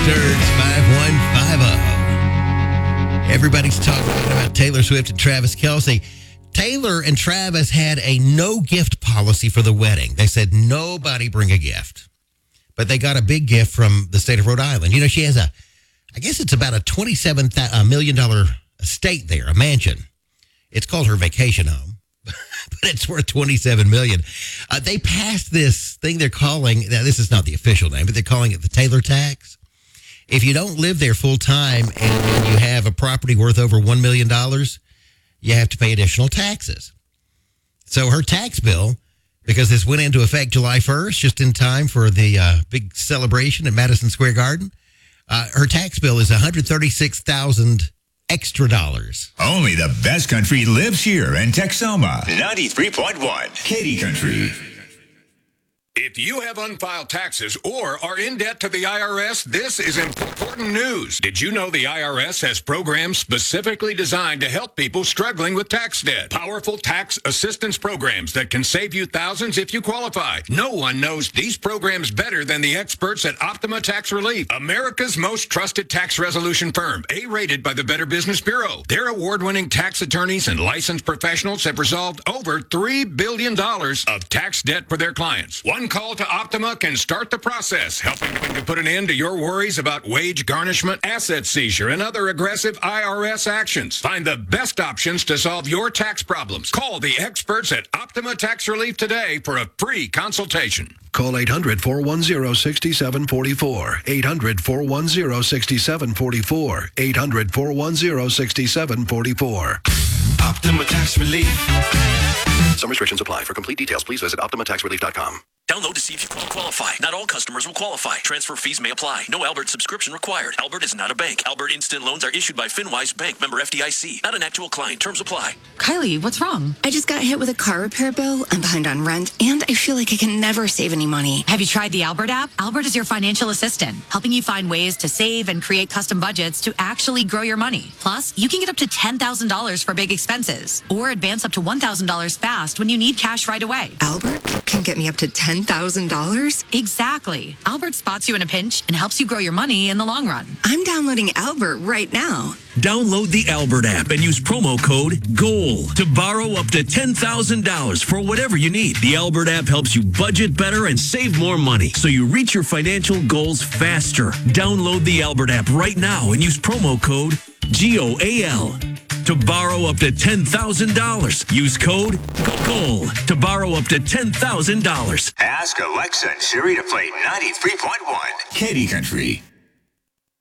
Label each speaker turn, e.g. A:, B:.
A: Stearns 5150. Everybody's talking about Taylor Swift and Travis Kelce. Taylor and Travis had a no gift policy for the wedding. They said nobody bring a gift. But they got a big gift from the state of Rhode Island. You know, she has I guess it's about a $27 million estate there, a mansion. It's called her vacation home, but it's worth $27 million. They passed this thing they're calling, now this is not the official name, but they're calling it the Taylor tax. If you don't live there full time and you have a property worth over $1 million, you have to pay additional taxes. So her tax bill, because this went into effect July 1st, just in time for the big celebration at Madison Square Garden, her tax bill is $136,000 extra dollars.
B: Only the best country lives here in Texoma. 93.1 Katy Country.
C: If you have unfiled taxes or are in debt to the IRS, this is important news. Did you know the IRS has programs specifically designed to help people struggling with tax debt? Powerful tax assistance programs that can save you thousands if you qualify. No one knows these programs better than the experts at Optima Tax Relief, America's most trusted tax resolution firm, A-rated by the Better Business Bureau. Their award-winning tax attorneys and licensed professionals have resolved over $3 billion of tax debt for their clients. One call to Optima can start the process, helping to put an end to your worries about wage garnishment, asset seizure, and other aggressive IRS actions. Find the best options to solve your tax problems. Call the experts at Optima Tax Relief today for a free consultation.
D: Call 800-410-6744. 800-410-6744. 800-410-6744.
E: Optima Tax Relief.
D: Some restrictions apply. For complete details, please visit OptimaTaxRelief.com.
E: Download to see if you qualify. Not all customers will qualify. Transfer fees may apply. No Albert subscription required. Albert is not a bank. Albert Instant Loans are issued by FinWise Bank, member FDIC. Not an actual client. Terms apply.
F: Kylie, what's wrong?
G: I just got hit with a car repair bill. I'm behind on rent, and I feel like I can never save any money.
F: Have you tried the Albert app? Albert is your financial assistant, helping you find ways to save and create custom budgets to actually grow your money. Plus, you can get up to $10,000 for big expenses, or advance up to $1,000 fast when you need cash right away.
G: Albert can get me up to $10,000?
F: Exactly. Albert spots you in a pinch and helps you grow your money in the long run.
G: I'm downloading Albert right now.
H: Download the Albert app and use promo code GOAL to borrow up to $10,000 for whatever you need. The Albert app helps you budget better and save more money so you reach your financial goals faster. Download the Albert app right now and use promo code GOAL to borrow up to $10,000. Use code GOAL to borrow up to $10,000.
B: Ask Alexa and Siri to play 93.1 Katy Country.